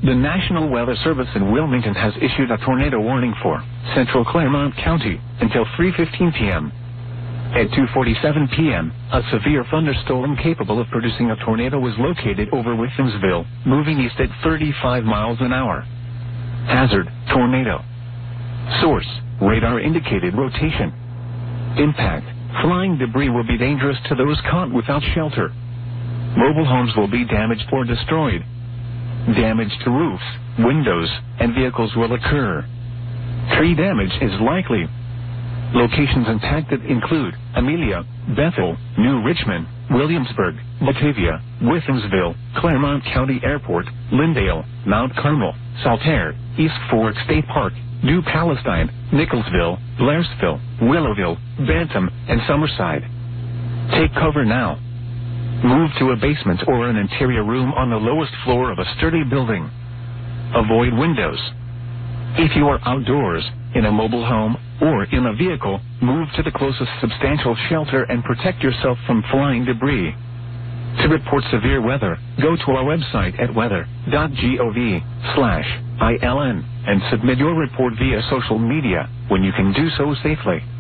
The National Weather Service in Wilmington has issued a tornado warning for central Claremont County until 3:15 p.m. At 2:47 p.m., a severe thunderstorm capable of producing a tornado was located over Withamsville, moving east at 35 miles an hour. Hazard, tornado. Source, radar indicated rotation. Impact, flying debris will be dangerous to those caught without shelter. Mobile homes will be damaged or destroyed. Damage to roofs, windows, and vehicles will occur. Tree damage is likely. Locations impacted include Amelia, Bethel, New Richmond, Williamsburg, Batavia, Withamsville, Claremont County Airport, Lindale, Mount Carmel, Saltaire, East Fork State Park, New Palestine, Nicholsville, Blairsville, Willowville, Bantam, and Summerside. Take cover now. Move to a basement or an interior room on the lowest floor of a sturdy building. Avoid windows. If you are outdoors, in a mobile home, or in a vehicle, move to the closest substantial shelter and protect yourself from flying debris. To report severe weather, go to our website at weather.gov/ILN and submit your report via social media when you can do so safely.